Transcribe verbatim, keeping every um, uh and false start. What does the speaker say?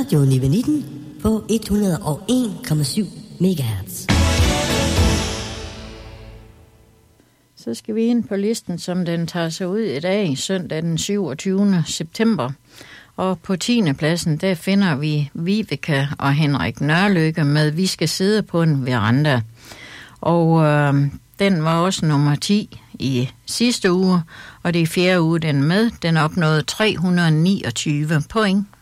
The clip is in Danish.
Radio nitten på et hundrede og en komma syv megahertz. Så skal vi ind på listen, som den tager sig ud i dag, søndag den syvogtyvende september. Og på tiende pladsen, der finder vi Viveka og Henrik Nørlykke med Vi skal sidde på en veranda. Og øh, den var også nummer ti i sidste uge, og det er fjerde uge den med. Den opnåede tre hundrede niogtyve point.